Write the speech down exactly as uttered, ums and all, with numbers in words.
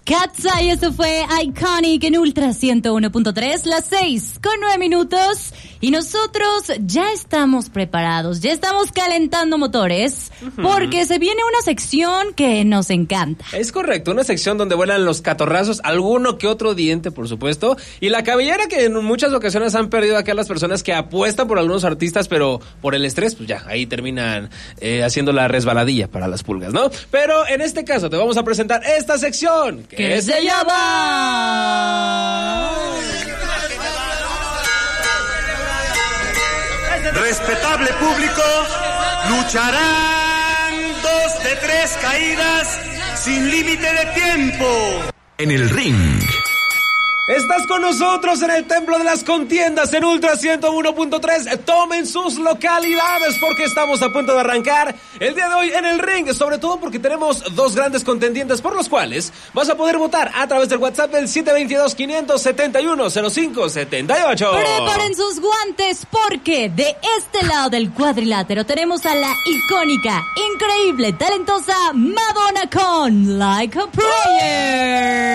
Katza, y eso fue Iconic en Ultra ciento uno punto tres, las seis con nueve minutos. Y nosotros ya estamos preparados, ya estamos calentando motores, uh-huh. porque se viene una sección que nos encanta. Es correcto, una sección donde vuelan los catorrazos, alguno que otro diente, por supuesto, y la cabellera que en muchas ocasiones han perdido acá las personas que apuestan por algunos artistas, pero por el estrés, pues ya, ahí terminan eh, haciendo la resbaladilla para las pulgas, ¿no? Pero en este caso te vamos a presentar esta sección que ¿Qué se llama? Respetable público, lucharán dos de tres caídas sin límite de tiempo. En el ring. Estás con nosotros en el Templo de las Contiendas en Ultra ciento uno punto tres. Tomen sus localidades porque estamos a punto de arrancar el día de hoy en el ring. Sobre todo porque tenemos dos grandes contendientes por los cuales vas a poder votar a través del WhatsApp del siete dos dos, quinientos setenta y uno, cero cinco setenta y ocho. Preparen sus guantes porque de este lado del cuadrilátero tenemos a la icónica, increíble, talentosa Madonna con Like a Prayer.